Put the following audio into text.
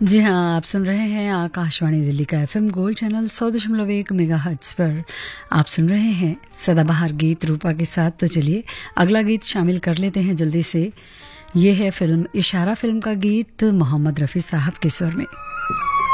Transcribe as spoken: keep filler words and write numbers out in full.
जी हाँ, आप सुन रहे हैं आकाशवाणी दिल्ली का एफएम गोल्ड चैनल सौ दशमलव एक मेगा हर्ट्ज पर। आप सुन रहे हैं सदाबहार गीत रूपा के साथ। तो चलिए अगला गीत शामिल कर लेते हैं जल्दी से। ये है फिल्म इशारा फिल्म का गीत मोहम्मद रफ़ी साहब के स्वर में।